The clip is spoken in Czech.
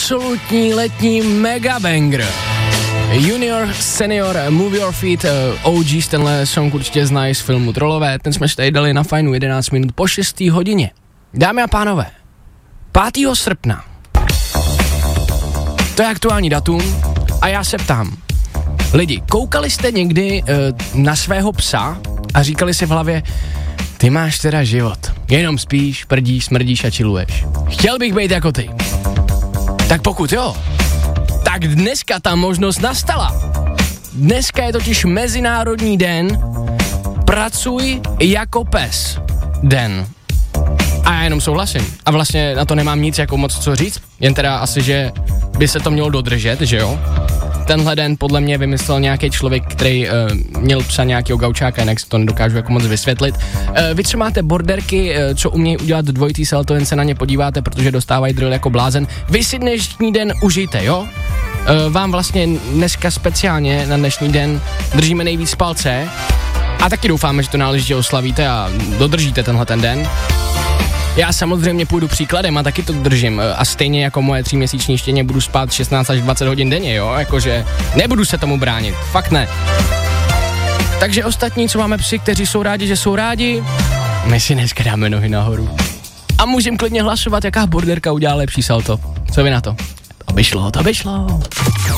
absolutní letní megabanger. Junior, Senior, Move Your Feet, OGs, tenhle song určitě znají z filmu Trollové, ten jsme si tady dali na fajnu 11 minut po 6. hodině. Dámy a pánové, 5. srpna, to je aktuální datum a já se ptám, lidi, koukali jste někdy na svého psa a říkali si v hlavě, ty máš teda život, jenom spíš, prdíš, smrdíš a chilluješ. Chtěl bych být jako ty. Tak pokud jo, tak dneska ta možnost nastala. Dneska je totiž Mezinárodní den Pracuj jako pes den. A já jenom souhlasím. A vlastně na to nemám nic jako moc co říct, jen teda asi, že by se to mělo dodržet, že jo? Tenhle den podle mě vymyslel nějaký člověk, který měl psa nějakého gaučáka, jinak si to nedokážu jako moc vysvětlit. Vy třeba máte borderky, co umějí udělat dvojitý salto, jen se na ně podíváte, protože dostávají drill jako blázen. Vy si dnešní den užijte, jo? Vám vlastně dneska speciálně na dnešní den držíme nejvíc palce a taky doufáme, že to náležitě oslavíte a dodržíte tenhle ten den. Já samozřejmě půjdu příkladem a taky to držím a stejně jako moje 3měsíční štěně budu spát 16 až 20 hodin denně, jo, jakože nebudu se tomu bránit, fakt ne. Takže ostatní, co máme psy, kteří jsou rádi, že jsou rádi, my si dneska dáme nohy nahoru. A můžeme klidně hlasovat, jaká borderka udělá lepší salto. Co vy na to? To by šlo.